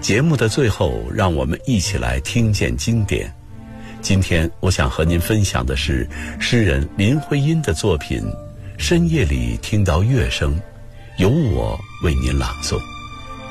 节目的最后，让我们一起来听见经典。今天我想和您分享的是诗人林徽因的作品《深夜里听到乐声》，由我为您朗诵。